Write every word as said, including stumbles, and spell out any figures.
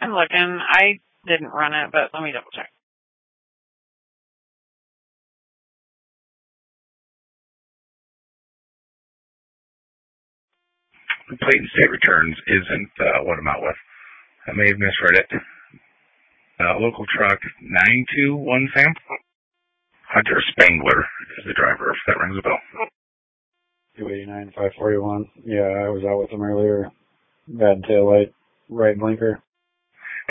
I'm looking. I didn't run it, but let me double check. The plate and state returns isn't uh, what I'm out with. I may have misread it. Uh, local truck nine two one Sam. Hunter Spangler is the driver, if that rings a bell. two eighty-nine, five forty-one. Yeah, I was out with him earlier. Bad taillight, right blinker.